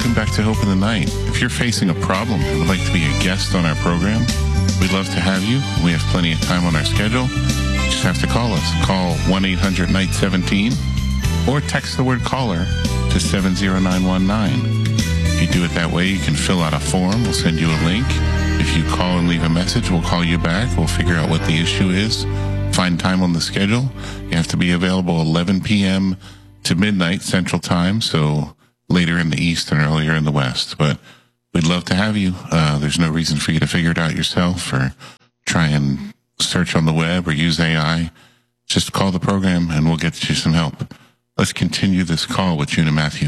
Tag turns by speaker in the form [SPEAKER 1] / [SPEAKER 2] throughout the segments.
[SPEAKER 1] welcome back to Hope in the Night. If you're facing a problem and would like to be a guest on our program, we'd love to have you. We have plenty of time on our schedule. You just have to call us. Call 1-800-NIGHT-17 or text the word caller to 70919. If you do it that way, you can fill out a form. We'll send you a link. If you call and leave a message, we'll call you back. We'll figure out what the issue is. Find time on the schedule. You have to be available 11 p.m. to midnight Central Time, so later in the East and earlier in the West. But we'd love to have you. There's no reason for you to figure it out yourself or try and search on the web or use AI. Just call the program and we'll get you some help. Let's continue this call with June and Matthew.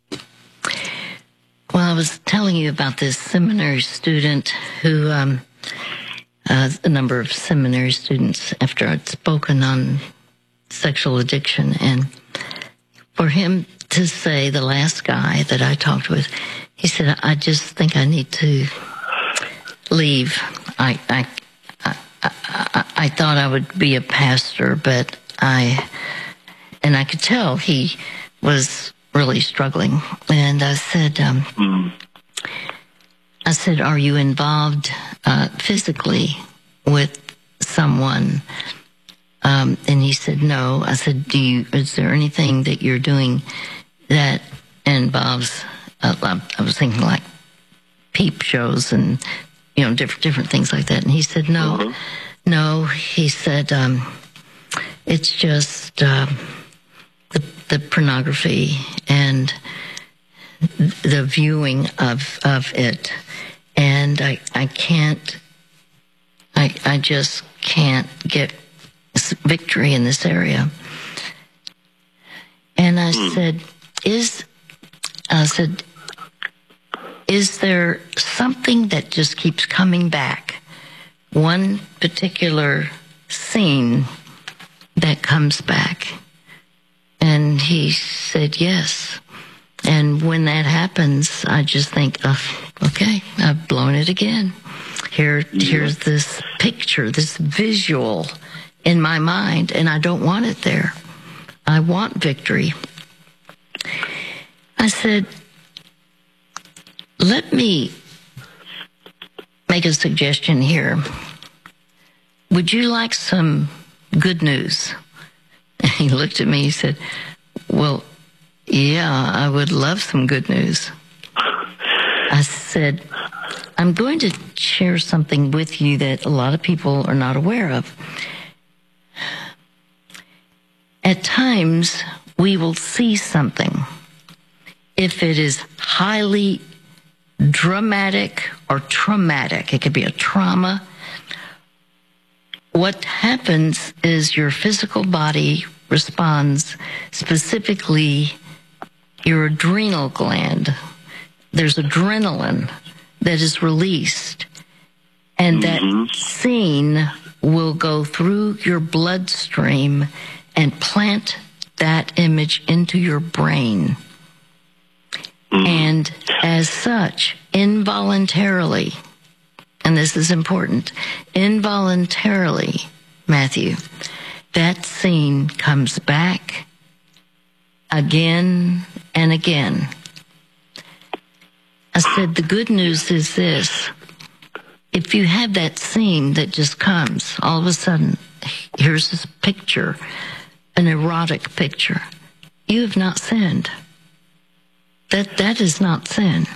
[SPEAKER 2] Well, I was telling you about this seminary student who, a number of seminary students, after I'd spoken on sexual addiction, and for him to say, the last guy that I talked with, he said, I just think I need to leave. I thought I would be a pastor, but I could tell he was really struggling. And I said, are you involved physically with someone? And he said, no. I said, is there anything that you're doing that involves, I was thinking like peep shows and, different things like that. And he said, no.
[SPEAKER 3] Mm-hmm.
[SPEAKER 2] No, he said, it's just the pornography and the viewing of it. And I just can't get victory in this area. And I said, is there something that just keeps coming back? One particular scene that comes back? And he said, yes. And when that happens, I just think, okay, I've blown it again. Here's this picture, this visual in my mind, and I don't want it there. I want victory. I said, let me make a suggestion here. Would you like some good news? And he looked at me, he said, well, yeah, I would love some good news. I said, I'm going to share something with you that a lot of people are not aware of. At times, we will see something. If it is highly dramatic or traumatic, it could be a trauma. What happens is your physical body responds, specifically your adrenal gland. There's adrenaline that is released, and that scene will go through your bloodstream and plant that image into your brain. And as such, involuntarily, and this is important, involuntarily, Matthew, that scene comes back again and again. I said, the good news is this. If you have that scene that just comes, all of a sudden, here's this picture, an erotic picture, you have not sinned. That is not sin.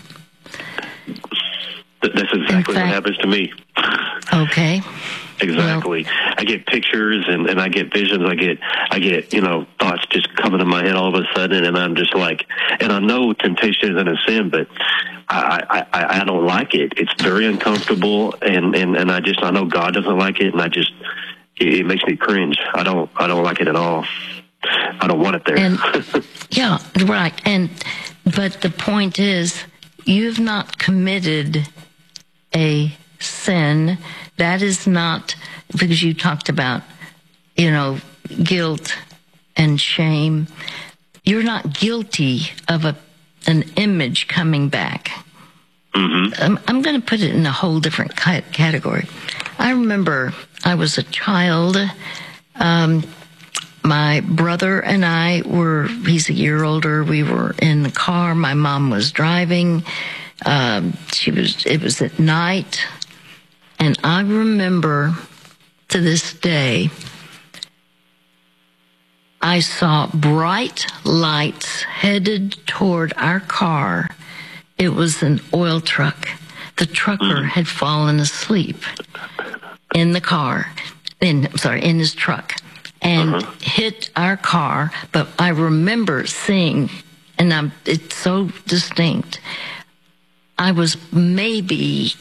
[SPEAKER 3] That's exactly what happens to me.
[SPEAKER 2] Okay.
[SPEAKER 3] Exactly. Well, I get pictures and I get visions. I get thoughts just coming to my head all of a sudden, and I'm just like, and I know temptation isn't a sin, but I don't like it. It's very uncomfortable, and I know God doesn't like it, and it makes me cringe. I don't like it at all. I don't want it there.
[SPEAKER 2] And, yeah, right. But the point is, you've not committed a sin. That is not, because you talked about, guilt and shame. You're not guilty of an image coming back. Mm-hmm. I'm going to put it in a whole different category. I remember I was a child. My brother and I he's a year older. We were in the car. My mom was driving. It was at night. And I remember to this day, I saw bright lights headed toward our car. It was an oil truck. The trucker had fallen asleep in the car, in his truck, and hit our car. But I remember seeing, and it's so distinct, I was maybe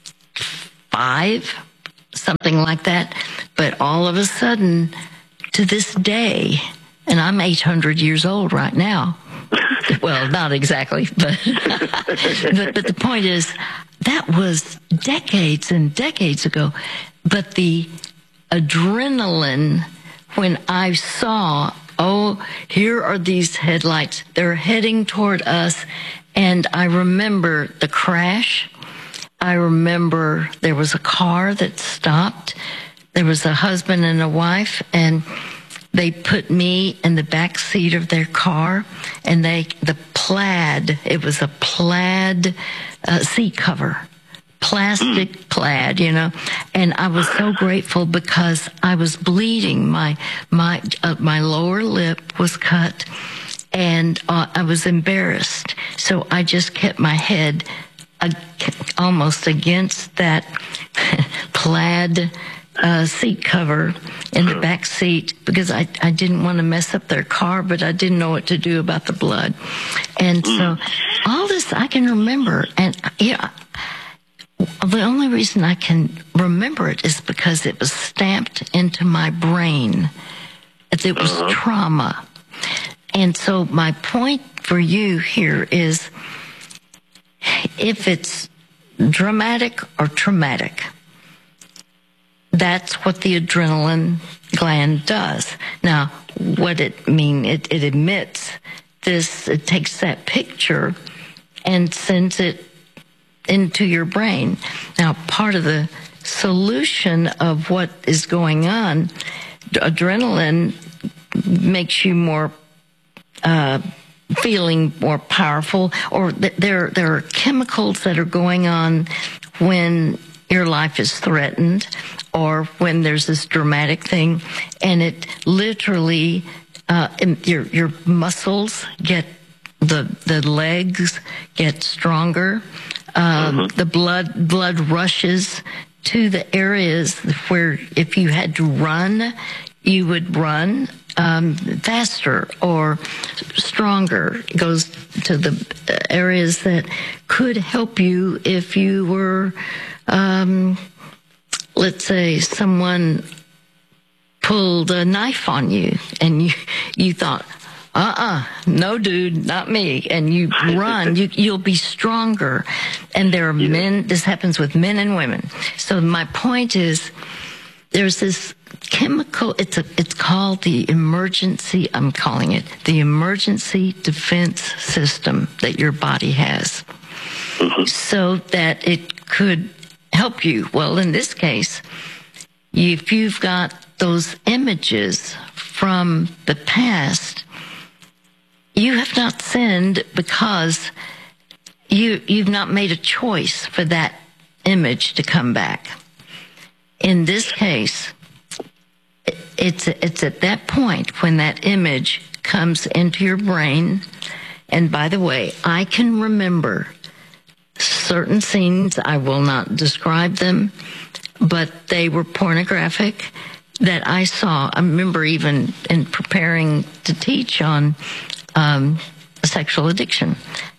[SPEAKER 2] 5, something like that. But all of a sudden, to this day, and I'm 800 years old right now. Well, not exactly, but but the point is, that was decades and decades ago. But the adrenaline when I saw, oh, here are these headlights, they're heading toward us, and I remember the crash. I remember there was a car that stopped. There was a husband and a wife, and they put me in the back seat of their car, and it was a plaid seat cover, plastic plaid, and I was so grateful because I was bleeding. My lower lip was cut, and I was embarrassed. So I just kept my head almost against that plaid seat cover in the back seat because I didn't want to mess up their car, but I didn't know what to do about the blood. And so all this I can remember. And the only reason I can remember it is because it was stamped into my brain. It was trauma. And so my point for you here is, if it's dramatic or traumatic, that's what the adrenaline gland does. Now, what it emits this, it takes that picture and sends it into your brain. Now, part of the solution of what is going on, adrenaline makes you more feeling more powerful, or there are chemicals that are going on when your life is threatened or when there's this dramatic thing, and it literally your muscles get, the legs get stronger, the blood rushes to the areas where if you had to run, you would run faster or stronger. It goes to the areas that could help you if you were, let's say someone pulled a knife on you and you thought, no dude, not me. And you run, you'll be stronger. And there are men, this happens with men and women. So my point is, there's this chemical, it's called I'm calling it the emergency defense system that your body has, so that it could help you. Well, in this case, if you've got those images from the past, you have not sinned because you've not made a choice for that image to come back. In this case, it's at that point when that image comes into your brain. And by the way, I can remember certain scenes. I will not describe them, but they were pornographic that I saw. I remember even in preparing to teach on sexual addiction.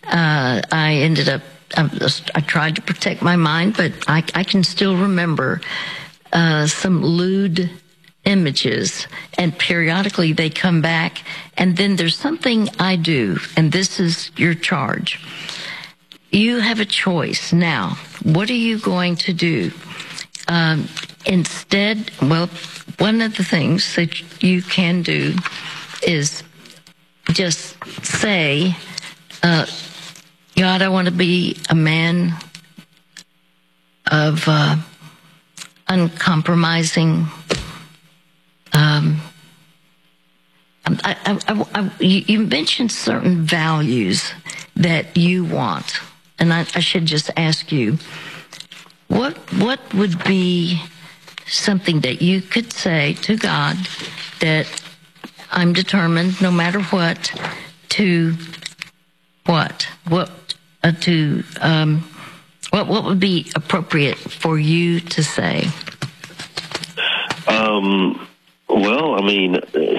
[SPEAKER 2] I tried to protect my mind, but I can still remember some lewd images, and periodically they come back. And then there's something I do, and this is your charge. You have a choice now. What are you going to do? Instead, well, one of the things that you can do is just say, God, I want to be a man of uncompromising You mentioned certain values that you want, and I should just ask you, what would be something that you could say to God that I'm determined, no matter what, to what would be appropriate for you to say?
[SPEAKER 3] Well, I mean,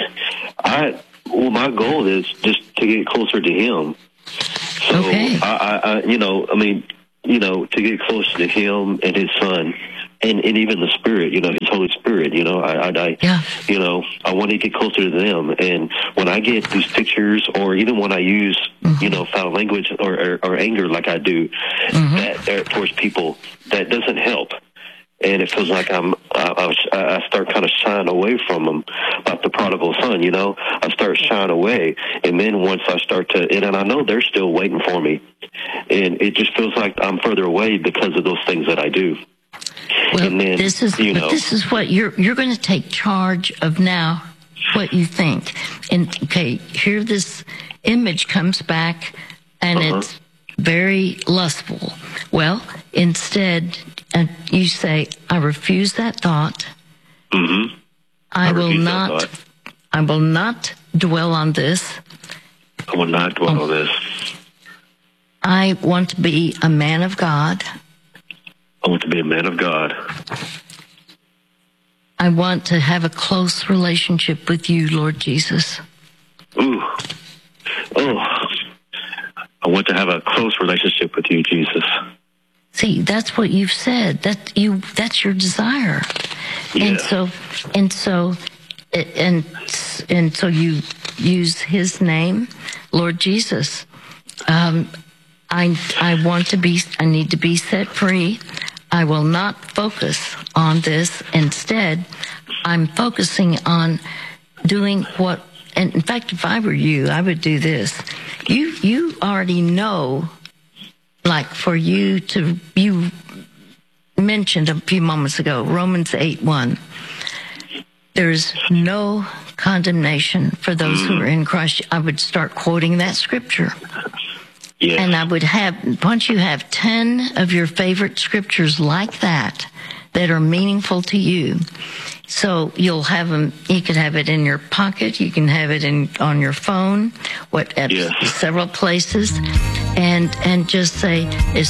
[SPEAKER 3] my goal is just to get closer to Him. So
[SPEAKER 2] okay.
[SPEAKER 3] To get closer to Him and His Son, and even the Spirit, His Holy Spirit. I want to get closer to them. And when I get these pictures, or even when I use, foul language or anger like I do, that towards people, that doesn't help. And it feels like I start kind of shying away from them, like the prodigal son, I start shying away. And then once I start to, and I know they're still waiting for me. And it just feels like I'm further away because of those things that I do.
[SPEAKER 2] Well,
[SPEAKER 3] and then,
[SPEAKER 2] this is what you're going to take charge of now, what you think. And, okay, here this image comes back, and it's very lustful. Well, instead, you say, I refuse that thought. I will not dwell on this.
[SPEAKER 3] I will not dwell on this.
[SPEAKER 2] I want to be a man of God.
[SPEAKER 3] I want to be a man of God.
[SPEAKER 2] I want to have a close relationship with you, Lord Jesus.
[SPEAKER 3] I want to have a close relationship with you, Jesus.
[SPEAKER 2] See, that's what you've said. That's your desire.
[SPEAKER 3] Yeah.
[SPEAKER 2] And so you use His name, Lord Jesus. I need to be set free. I will not focus on this. Instead, I'm focusing on doing what, and in fact, if I were you, I would do this. You already know, like for you mentioned a few moments ago, Romans 8:1. There's no condemnation for those who are in Christ. I would start quoting that scripture.
[SPEAKER 3] Yes.
[SPEAKER 2] And I would once you have 10 of your favorite scriptures like that are meaningful to you. So you'll have them, you could have it in your pocket, you can have it in on your phone, several places, and just say,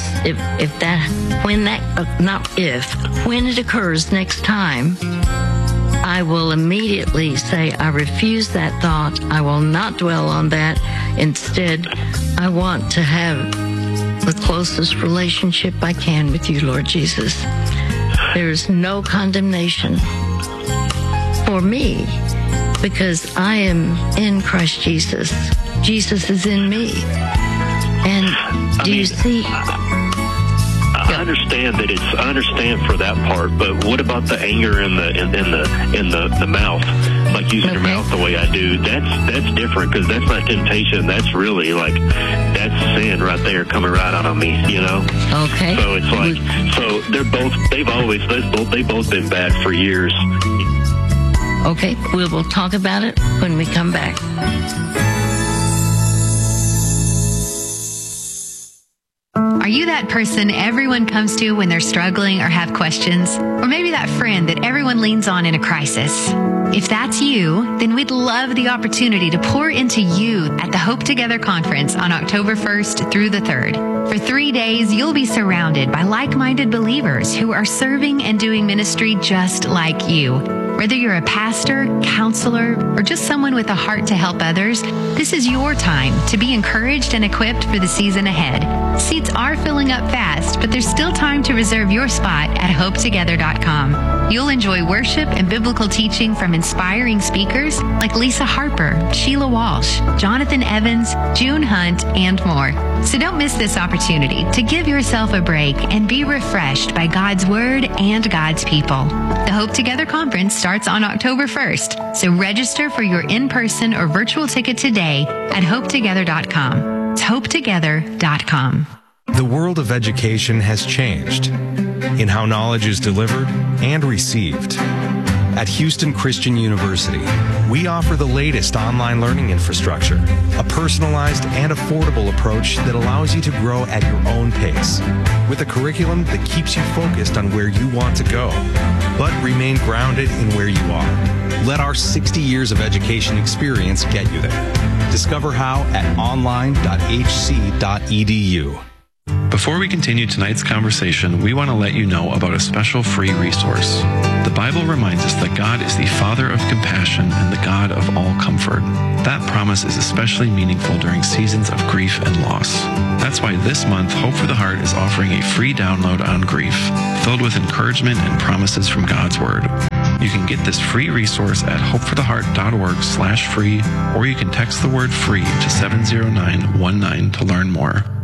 [SPEAKER 2] when it occurs next time, I will immediately say, I refuse that thought. I will not dwell on that. Instead, I want to have the closest relationship I can with you, Lord Jesus. There is no condemnation for me because I am in Christ Jesus. Jesus is in me. And you see?
[SPEAKER 3] I understand for that part, but what about the anger in the mouth? Like using your mouth the way I do, that's different, because that's not temptation. That's really that's sin right there coming right out on me,
[SPEAKER 2] Okay.
[SPEAKER 3] So it's like, they've both been bad for years.
[SPEAKER 2] Okay, we will talk about it when we come back.
[SPEAKER 4] Are you that person everyone comes to when they're struggling or have questions? Or maybe that friend that everyone leans on in a crisis? If that's you, then we'd love the opportunity to pour into you at the Hope Together Conference on October 1st through the 3rd. For 3 days, you'll be surrounded by like-minded believers who are serving and doing ministry just like you. Whether you're a pastor, counselor, or just someone with a heart to help others, this is your time to be encouraged and equipped for the season ahead. Seats are filling up fast, but there's still time to reserve your spot at hopetogether.com. You'll enjoy worship and biblical teaching from inspiring speakers like Lisa Harper, Sheila Walsh, Jonathan Evans, June Hunt, and more. So don't miss this opportunity to give yourself a break and be refreshed by God's Word and God's people. The Hope Together Conference starts on October 1st, so register for your in-person or virtual ticket today at hopetogether.com. It's hopetogether.com.
[SPEAKER 5] The world of education has changed in how knowledge is delivered and received. At Houston Christian University, we offer the latest online learning infrastructure, a personalized and affordable approach that allows you to grow at your own pace, with a curriculum that keeps you focused on where you want to go, but remain grounded in where you are. Let our 60 years of education experience get you there. Discover how at online.hc.edu.
[SPEAKER 6] Before we continue tonight's conversation, we want to let you know about a special free resource. The Bible reminds us that God is the Father of compassion and the God of all comfort. That promise is especially meaningful during seasons of grief and loss. That's why this month, Hope for the Heart is offering a free download on grief, filled with encouragement and promises from God's Word. You can get this free resource at hopefortheheart.org/free, or you can text the word FREE to 70919 to learn more.